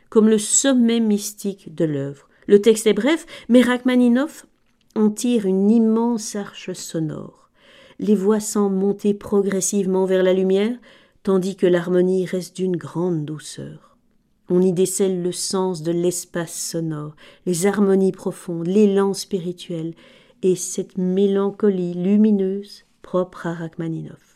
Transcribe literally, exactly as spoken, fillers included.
comme le sommet mystique de l'œuvre. Le texte est bref, mais Rachmaninoff en tire une immense arche sonore. Les voix semblent monter progressivement vers la lumière, tandis que l'harmonie reste d'une grande douceur. On y décèle le sens de l'espace sonore, les harmonies profondes, l'élan spirituel et cette mélancolie lumineuse propre à Rachmaninoff.